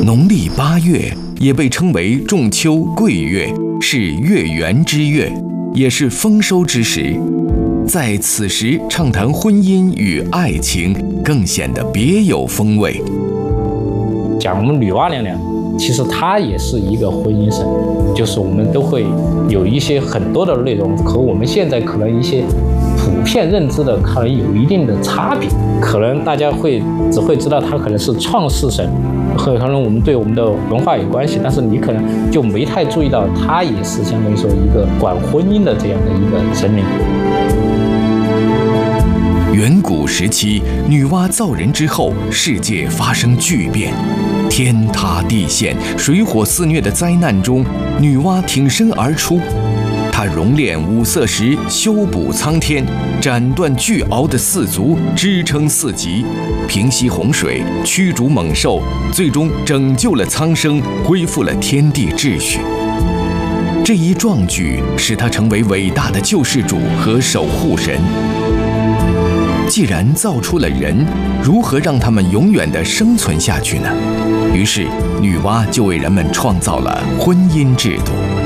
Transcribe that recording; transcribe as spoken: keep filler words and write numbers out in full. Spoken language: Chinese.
农历八月也被称为仲秋桂月，是月圆之月，也是丰收之时。在此时畅谈婚姻与爱情，更显得别有风味。 讲我们女娲娘娘，其实她也是一个婚姻神，就是我们都会有一些很多的内容和我们现在可能一些普遍认知的可能有一定的差别，可能大家会只会知道她可能是创世神，和可能我们对我们的文化有关系，但是你可能就没太注意到她也是相当于说一个管婚姻的这样的一个神明。 远古时期，女娲造人之后，世界发生巨变，天塌地陷、水火肆虐的灾难中，女娲挺身而出。她熔炼五色石，修补苍天，斩断巨鳌的四足，支撑四极，平息洪水，驱逐猛兽，最终拯救了苍生，恢复了天地秩序。这一壮举使她成为伟大的救世主和守护神。既然造出了人，如何让他们永远地生存下去呢？于是，女娲就为人们创造了婚姻制度。